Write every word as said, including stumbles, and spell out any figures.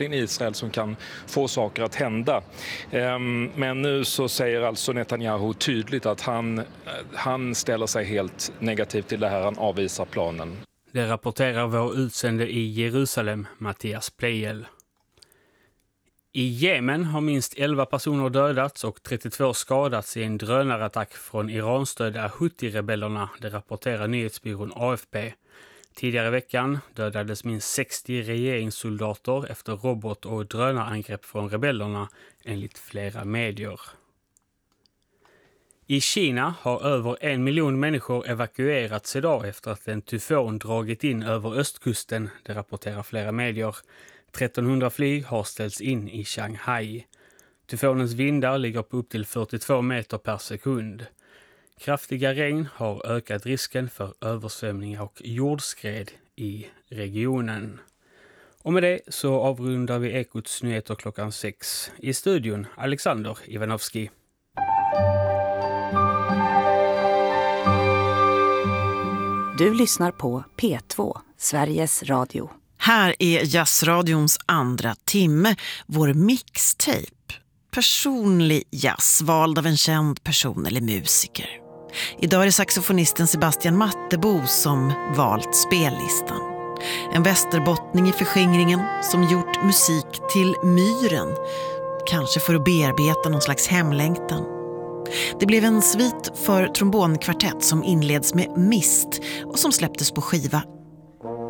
i Israel som kan få saker att hända. Men nu så säger alltså Netanyahu tydligt att han, han ställer sig helt negativ till det här, han avvisar planen. Det rapporterar vår utsände i Jerusalem, Mattias Plejel. I Jemen har minst elva personer dödats och trettiotvå skadats i en drönarattack från Iranstödda Houthi-rebellerna, det rapporterar nyhetsbyrån A F P. Tidigare i veckan dödades minst sextio regeringssoldater efter robot- och drönarangrepp från rebellerna, enligt flera medier. I Kina har över en miljon människor evakuerats idag efter att en tyfon dragit in över östkusten, det rapporterar flera medier. trettonhundra flyg har ställts in i Shanghai. Tyfonens vindar ligger på upp till fyrtiotvå meter per sekund. Kraftiga regn har ökat risken för översvämningar och jordskred i regionen. Och med det så avrundar vi Ekots nyheter klockan sex. I studion Alexander Ivanovski. Du lyssnar på P två, Sveriges Radio. Här är Jazzradions andra timme, vår mixtape. Personlig jazz, vald av en känd person eller musiker. Idag är det saxofonisten Sebastian Mattebo som valt spellistan. En västerbottning i förskingringen som gjort musik till myren. Kanske för att bearbeta någon slags hemlängtan. Det blev en svit för trombonkvartett som inleds med Mist och som släpptes på skiva